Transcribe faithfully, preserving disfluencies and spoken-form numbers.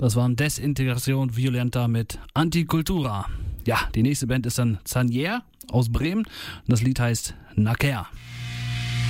Das waren Desintegration Violenta mit Anticultura. Ja, die nächste Band ist dann Zanier aus Bremen und das Lied heißt Naker.